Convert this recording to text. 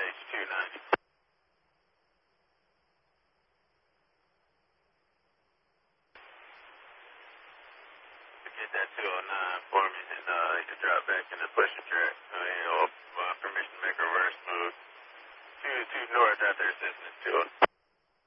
H290. Get that 209 for me, and you can drop back in the pushing track. Permission to make a reverse move. 2 north after assistance 209.